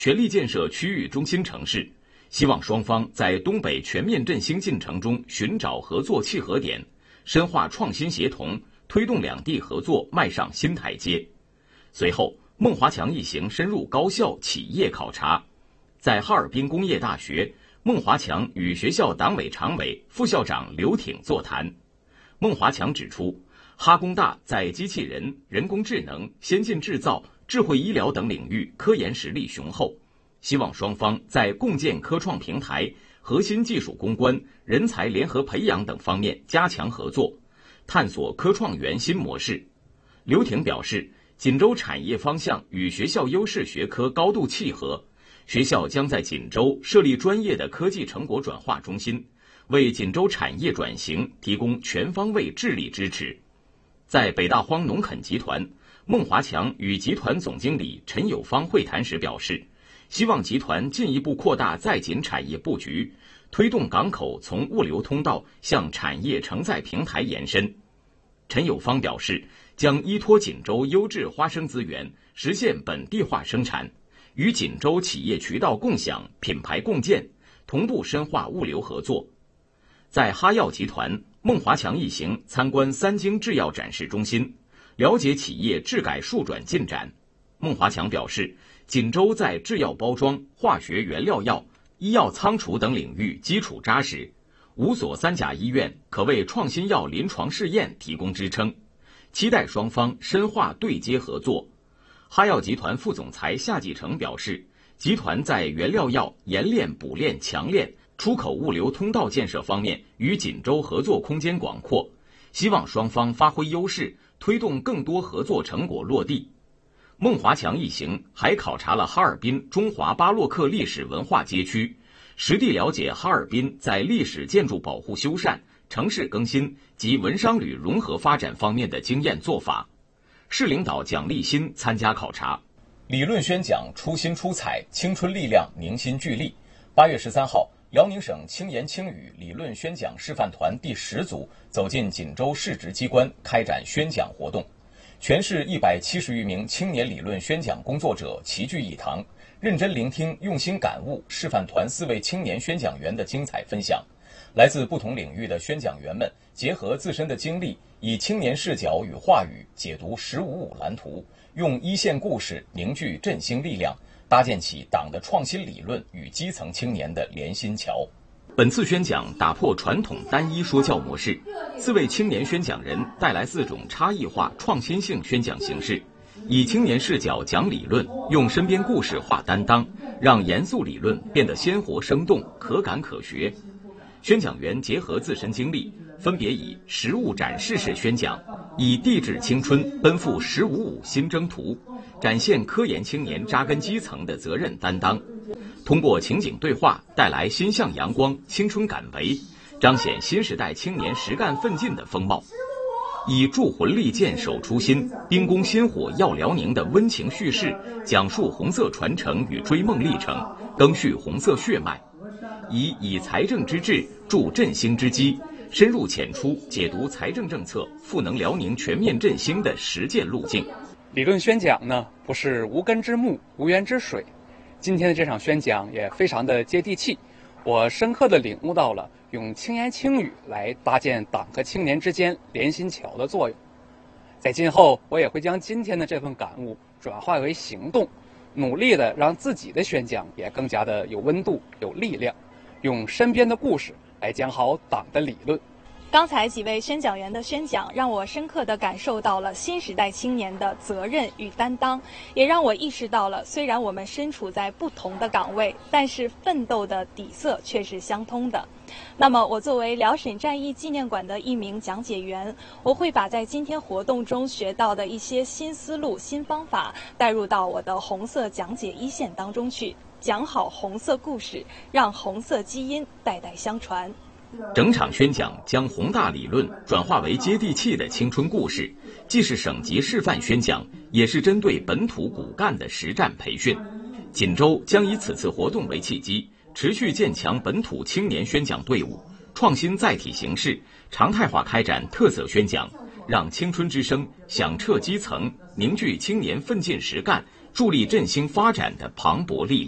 全力建设区域中心城市，希望双方在东北全面振兴进程中寻找合作契合点，深化创新协同，推动两地合作迈上新台阶。随后，孟华强一行深入高校企业考察，在哈尔滨工业大学，孟华强与学校党委常委、副校长刘挺座谈。孟华强指出，哈工大在机器人、人工智能、先进制造、智慧医疗等领域科研实力雄厚，希望双方在共建科创平台、核心技术攻关、人才联合培养等方面加强合作，探索科创园新模式。刘挺表示，锦州产业方向与学校优势学科高度契合，学校将在锦州设立专业的科技成果转化中心，为锦州产业转型提供全方位智力支持。在北大荒农垦集团，孟华强与集团总经理陈友芳会谈时表示，希望集团进一步扩大在锦产业布局，推动港口从物流通道向产业承载平台延伸。陈友芳表示，将依托锦州优质花生资源，实现本地化生产，与锦州企业渠道共享、品牌共建，同步深化物流合作。在哈药集团，孟华强一行参观三京制药展示中心，了解企业制改数转进展。孟华强表示，锦州在制药包装、化学原料药、医药仓储等领域基础扎实，5所3甲医院可为创新药临床试验提供支撑，期待双方深化对接合作。哈药集团副总裁夏继成表示，集团在原料药冶炼、补炼、强炼、出口物流通道建设方面与锦州合作空间广阔，希望双方发挥优势，推动更多合作成果落地。孟华强一行还考察了哈尔滨中华巴洛克历史文化街区，实地了解哈尔滨在历史建筑保护修缮、城市更新及文商旅融合发展方面的经验做法。市领导蒋立新参加考察。理论宣讲出新出彩，青春力量凝心聚力。8月13号，辽宁省轻言轻语理论宣讲示范团第10组走进锦州市直机关，开展宣讲活动。全市170余名青年理论宣讲工作者齐聚一堂，认真聆听、用心感悟示范团4位青年宣讲员的精彩分享。来自不同领域的宣讲员们结合自身的经历，以青年视角与话语解读“15·5”蓝图，用一线故事凝聚振兴力量，搭建起党的创新理论与基层青年的连心桥。本次宣讲打破传统单一说教模式，4位青年宣讲人带来4种差异化创新性宣讲形式，以青年视角讲理论，用身边故事化担当，让严肃理论变得鲜活生动、可感可学。宣讲员结合自身经历，分别以实物展示式宣讲，以地质青春奔赴“15·5”新征途，展现科研青年扎根基层的责任担当。通过情景对话，带来心向阳光、青春感为，彰显新时代青年实干奋进的风貌。以铸魂力剑守初心，兵攻薪火耀辽宁的温情叙事，讲述红色传承与追梦历程，赓续红色血脉。以财政之治助振兴之基，深入浅出解读财政政策赋能辽宁全面振兴的实践路径。 理论宣讲呢，不是无根之木、无源之水。今天的这场宣讲也非常的接地气，我深刻地领悟到了用轻言轻语来搭建党和青年之间连心桥的作用。在今后，我也会将今天的这份感悟转化为行动，努力的让自己的宣讲也更加的有温度、有力量，用身边的故事来讲好党的理论。 刚才几位宣讲员的宣讲，让我深刻地感受到了新时代青年的责任与担当，也让我意识到了，虽然我们身处在不同的岗位，但是奋斗的底色却是相通的。那么，我作为辽沈战役纪念馆的一名讲解员，我会把在今天活动中学到的一些新思路、新方法带入到我的红色讲解一线当中去，讲好红色故事，让红色基因代代相传。 整场宣讲将宏大理论转化为接地气的青春故事，既是省级示范宣讲，也是针对本土骨干的实战培训。锦州将以此次活动为契机，持续建强本土青年宣讲队伍，创新载体形式，常态化开展特色宣讲，让青春之声响彻基层，凝聚青年奋进实干、助力振兴发展的磅礴力量。